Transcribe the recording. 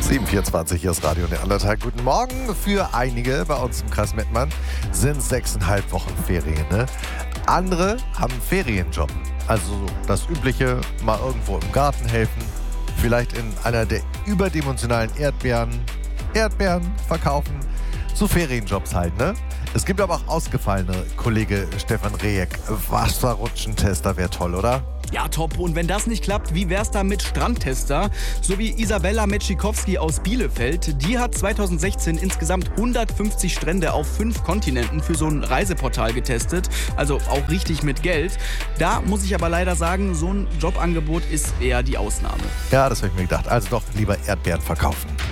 7:24 hier ist Radio Neandertal. Guten Morgen. Für einige bei uns im Kreis Mettmann sind 6,5 Wochen Ferien. Ne? Andere haben einen Ferienjob. Also das Übliche, mal irgendwo im Garten helfen. Vielleicht in einer der überdimensionalen Erdbeeren verkaufen. So Ferienjobs halt, ne? Es gibt aber auch ausgefallene. Kollege Stefan Rejek, Wasserrutschentester wäre toll, oder? Ja, top. Und wenn das nicht klappt, wie wär's da mit Strandtester? So wie Isabella Metschikowski aus Bielefeld. Die hat 2016 insgesamt 150 Strände auf 5 Kontinenten für so ein Reiseportal getestet. Also auch richtig mit Geld. Da muss ich aber leider sagen, so ein Jobangebot ist eher die Ausnahme. Ja, das habe ich mir gedacht. Also doch lieber Erdbeeren verkaufen.